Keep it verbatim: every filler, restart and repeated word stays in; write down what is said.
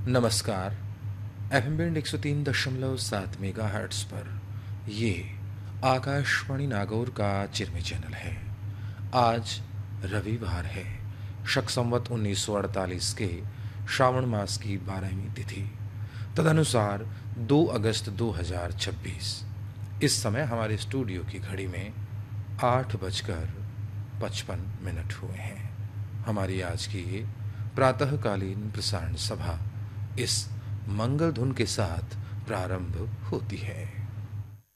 नमस्कार। FM band एक सौ तीन दशमलव सात मेगा हर्ट्स पर ये आकाशवाणी नागौर का चिरमी चैनल है। आज रविवार है, शक संवत उन्नीस सौ अड़तालीस के श्रावण मास की बारहवीं तिथि, तदनुसार दो अगस्त दो हज़ार छब्बीस। इस समय हमारे स्टूडियो की घड़ी में आठ बजकर पचपन मिनट हुए हैं। हमारी आज की ये प्रातःकालीन प्रसारण सभा इस मंगल धुन के साथ प्रारंभ होती है।